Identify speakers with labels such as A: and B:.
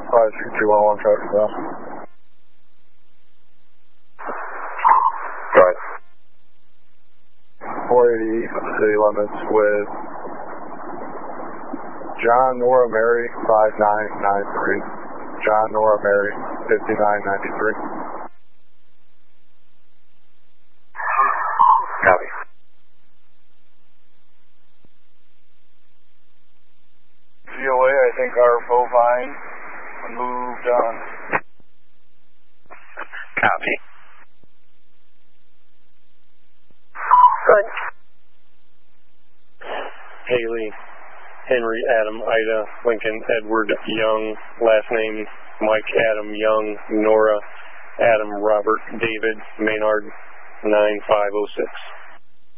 A: 53211, traffic south.
B: Go ahead.
A: 480 city limits with John Nora Mary 5993. John Nora Mary 5993.
B: Copy.
A: COA, I think our bovine moved on.
B: Copy.
C: Good.
D: Haley, Henry, Adam, Ida, Lincoln, Edward, Young, last name Mike, Adam, Young, Nora, Adam, Robert, David, Maynard, 9506.